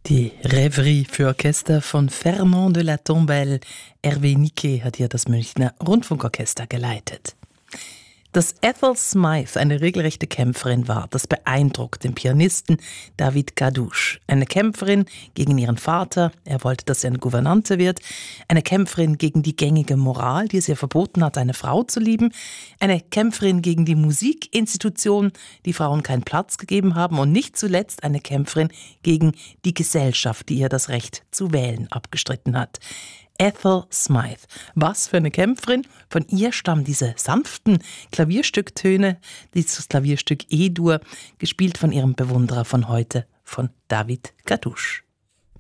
Die Rêverie für Orchester von Fernand de la Tombelle. Hervé Niquet hat hier das Münchner Rundfunkorchester geleitet. Dass Ethel Smythe eine regelrechte Kämpferin war, das beeindruckt den Pianisten David Gadouche. Eine Kämpferin gegen ihren Vater, er wollte, dass sie eine Gouvernante wird. Eine Kämpferin gegen die gängige Moral, die es ihr verboten hat, eine Frau zu lieben. Eine Kämpferin gegen die Musikinstitutionen, die Frauen keinen Platz gegeben haben. Und nicht zuletzt eine Kämpferin gegen die Gesellschaft, die ihr das Recht zu wählen abgestritten hat. Ethel Smythe. Was für eine Kämpferin. Von ihr stammen diese sanften Klavierstücktöne, dieses Klavierstück E-Dur, gespielt von ihrem Bewunderer von heute, von David Gadouche.